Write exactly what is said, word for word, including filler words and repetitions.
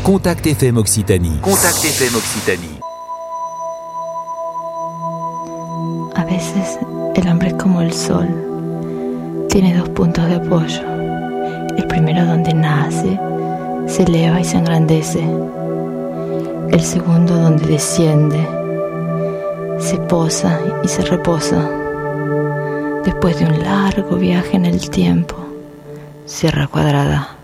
Contact F M Occitanie. Contact F M Occitanie. A veces el hombre es como el sol. Tiene dos puntos de apoyo. El primero donde nace, se eleva y se engrandece. El segundo donde desciende, se posa y se reposa. Después de un largo viaje en el tiempo, Sierra Cuadrada.